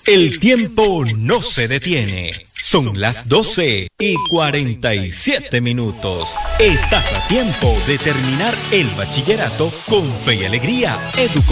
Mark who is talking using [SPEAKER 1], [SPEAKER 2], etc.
[SPEAKER 1] El tiempo no se detiene. Son las 12:47. Estás a tiempo de terminar el bachillerato con fe y alegría.